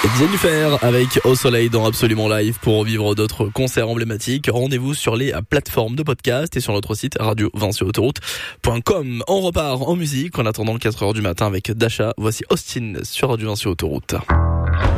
Jennifer avec Au Soleil dans Absolument Live. Pour revivre d'autres concerts emblématiques, rendez-vous sur les plateformes de podcast et sur notre site radio20sur-autoroute.com. On repart en musique en attendant 4h du matin avec Dasha. Voici Austin sur Radio 20 sur Autoroute.